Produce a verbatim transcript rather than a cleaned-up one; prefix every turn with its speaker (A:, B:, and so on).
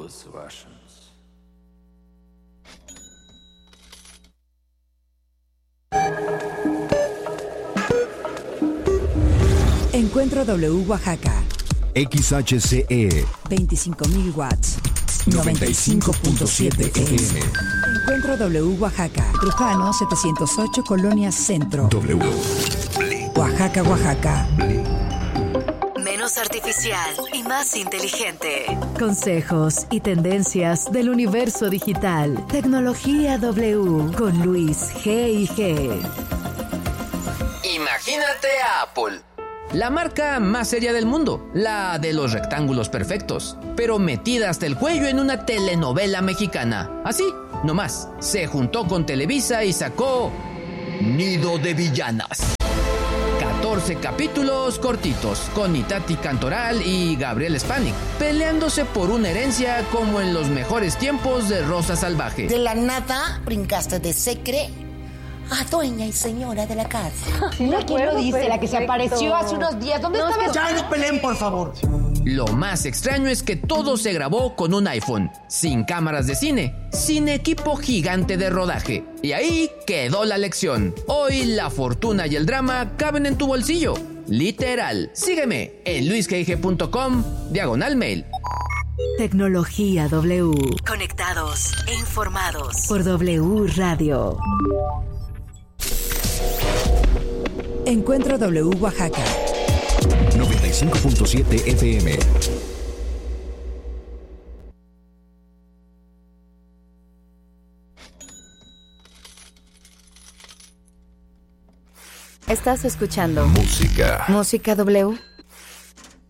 A: ruthless Russians.
B: Encuentro W Oaxaca.
C: X H C E
B: veinticinco mil watts.
C: noventa y cinco punto siete F M.
B: Encuentro W Oaxaca. Trujano setecientos ocho, Colonia Centro.
C: W.
B: Oaxaca, Oaxaca.
D: Menos artificial y más inteligente. Consejos y tendencias del universo digital. Tecnología W con Luis G y G.
E: Imagínate a Apple. La marca más seria del mundo, la de los rectángulos perfectos, pero metida hasta el cuello en una telenovela mexicana. Así, nomás, se juntó con Televisa y sacó Nido de Villanas. catorce capítulos cortitos, con Itati Cantoral y Gabriel Spanik, peleándose por una herencia como en los mejores tiempos de Rosa Salvaje.
F: De la nada brincaste de secre a dueña y señora de la casa.
G: ¿Quién lo dice? La que se apareció hace unos días. ¿Dónde
F: no,
G: estaba?
F: Ya no peleen, por favor.
E: Lo más extraño es que todo se grabó con un iPhone, sin cámaras de cine, sin equipo gigante de rodaje. Y ahí quedó la lección. Hoy la fortuna y el drama caben en tu bolsillo. Literal. Sígueme en luis g i g punto com, diagonal mail.
D: Tecnología W. Conectados e informados por W Radio.
B: Encuentro W Oaxaca.
C: noventa y cinco punto siete F M.
D: Estás escuchando
C: Música.
D: Música W